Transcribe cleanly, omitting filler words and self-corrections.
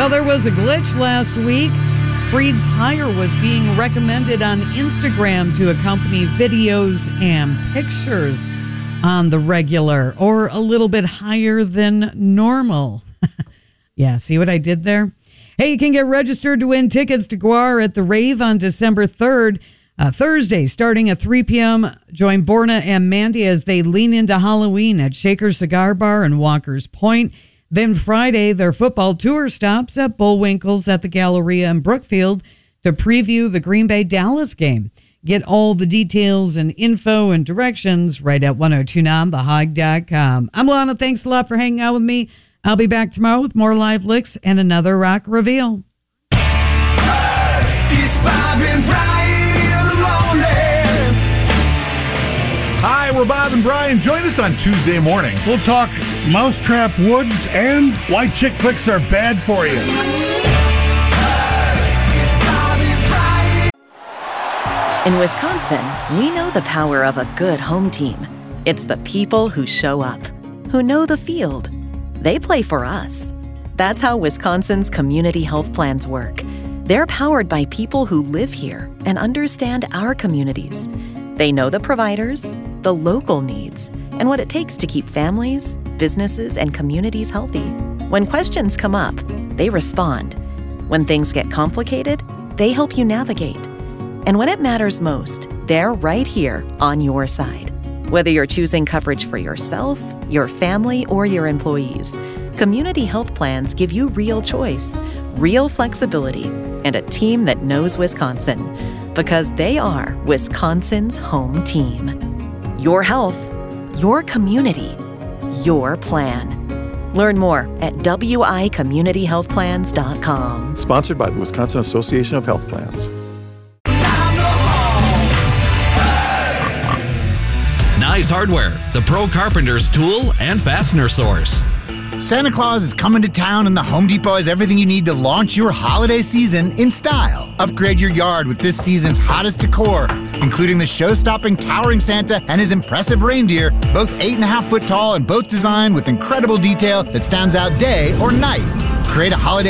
Well, there was a glitch last week. Creed's Higher was being recommended on Instagram to accompany videos and pictures on the regular, or a little bit higher than normal. Yeah, see what I did there? Hey, you can get registered to win tickets to GWAR at the Rave on December 3rd. Thursday, starting at 3 p.m., join Borna and Mandy as they lean into Halloween at Shaker Cigar Bar and Walker's Point. Then Friday, their football tour stops at Bullwinkle's at the Galleria in Brookfield to preview the Green Bay-Dallas game. Get all the details and info and directions right at 1029thehog.com. I'm Lana. Thanks a lot for hanging out with me. I'll be back tomorrow with more live licks and another rock reveal. It's Bob and Brian in the morning. Hi, we're Bob and Brian. Join us on Tuesday morning. We'll talk Mousetrap Woods and why chick flicks are bad for you. In Wisconsin, we know the power of a good home team. It's the people who show up, who know the field. They play for us. That's how Wisconsin's community health plans work. They're powered by people who live here and understand our communities. They know the providers, the local needs, and what it takes to keep families, businesses, and communities healthy. When questions come up, they respond. When things get complicated, they help you navigate. And when it matters most, they're right here on your side. Whether you're choosing coverage for yourself, your family, or your employees, community health plans give you real choice, real flexibility, and a team that knows Wisconsin, because they are Wisconsin's home team. Your health, your community, your plan. Learn more at wicommunityhealthplans.com. Sponsored by the Wisconsin Association of Health Plans. Nice Hardware, the pro carpenter's tool and fastener source. Santa Claus is coming to town, and the Home Depot has everything you need to launch your holiday season in style. Upgrade your yard with this season's hottest decor, including the show-stopping towering Santa and his impressive reindeer, both 8.5 foot tall and both designed with incredible detail that stands out day or night. Create a holiday